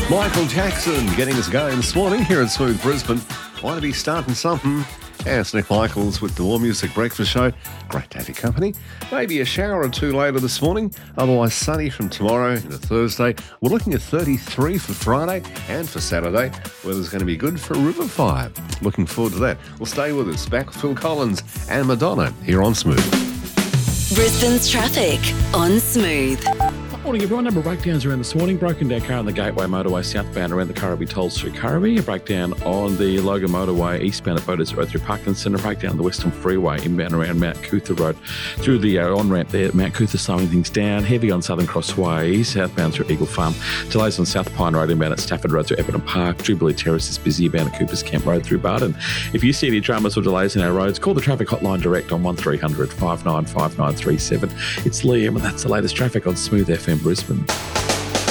Michael Jackson getting us going this morning here at Smooth Brisbane. Want to be starting something? Yeah, it's Nick Michaels with the More Music Breakfast Show. Great to have your company. Maybe a shower or two later this morning. Otherwise sunny from tomorrow into Thursday. We're looking at 33 for Friday and for Saturday. Weather's going to be good for River Fire. Looking forward to that. Well, stay with us. Back with Phil Collins and Madonna here on Smooth. Brisbane's traffic on Smooth. Morning, everyone. Number of breakdowns around this morning. Broken down car on the Gateway Motorway southbound around the Currabee Tolls through Currabee. A breakdown on the Logan Motorway eastbound at Boaters Road through Parkinson. A breakdown on the Western Freeway inbound around Mount Cootha Road through the on-ramp there at Mount Cootha, slowing things down. Heavy on Southern Crossway southbound through Eagle Farm. Delays on South Pine Road inbound at Stafford Road through Everton Park. Jubilee Terrace is busy inbound at Coopers Camp Road through Barton. If you see any dramas or delays in our roads, call the traffic hotline direct on 1300 595937. It's Liam, and that's the latest traffic on Smooth FM Brisbane.